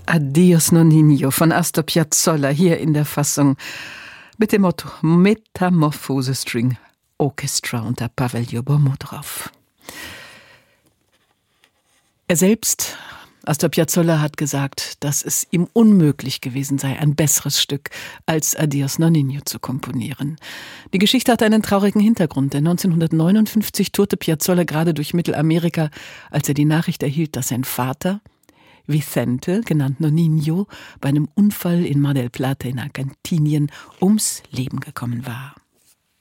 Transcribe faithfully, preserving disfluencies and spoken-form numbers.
Adios Nonino von Astor Piazzolla hier in der Fassung mit dem Motto Metamorphose String Orchestra unter Pavel Lyubomodrow. Er selbst, Astor Piazzolla, hat gesagt, dass es ihm unmöglich gewesen sei, ein besseres Stück als Adios Nonino zu komponieren. Die Geschichte hat einen traurigen Hintergrund, denn neunzehnhundertneunundfünfzig tourte Piazzolla gerade durch Mittelamerika, als er die Nachricht erhielt, dass sein Vater, Vicente, genannt Nonino, bei einem Unfall in Mar del Plata in Argentinien ums Leben gekommen war.